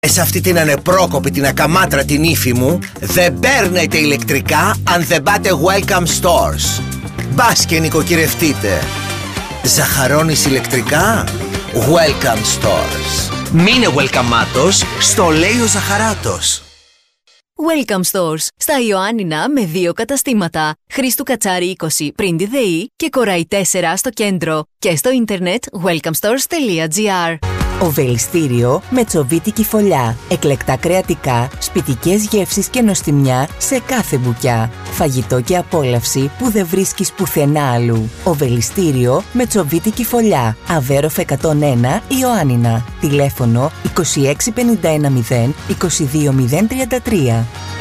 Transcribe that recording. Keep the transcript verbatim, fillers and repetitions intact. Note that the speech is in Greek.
Σε αυτή την ανεπρόκοπη, την ακαμάτρα την ύφη μου, δεν παίρνετε ηλεκτρικά αν δεν πάτε Welcome Stores. Μπας και νοικοκυρευτείτε. Ζαχαρώνεις ηλεκτρικά? Welcome Stores. Μείνε welcomeάτος, στο λέει ο Ζαχαράτος. Welcome Stores. Στα Ιωάννινα με δύο καταστήματα. Χρήστου Κατσάρη είκοσι πριν τη ΔΕΗ και Κοράι τέσσερα στο κέντρο. Και στο ίντερνετ welcome stores τελεία gr. Οβελιστήριο με τσοβίτικη φωλιά. Εκλεκτά κρεατικά, σπιτικές γεύσεις και νοστιμιά σε κάθε μπουκιά. Φαγητό και απόλαυση που δεν βρίσκεις πουθενά αλλού. Οβελιστήριο με τσοβίτικη φωλιά. Αβέροφ εκατόν ένα Ιωάννινα. Τηλέφωνο είκοσι έξι πενήντα ένα μηδέν είκοσι δύο μηδέν τριάντα τρία.